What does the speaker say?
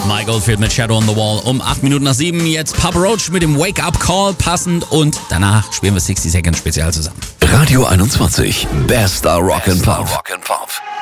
Mike Oldfield mit Shadow on the Wall um 8 Minuten nach 7. Jetzt Papa Roach mit dem Wake-up Call passend und danach spielen wir 60 Seconds Spezial zusammen. Radio 21, bester Rock and Pop.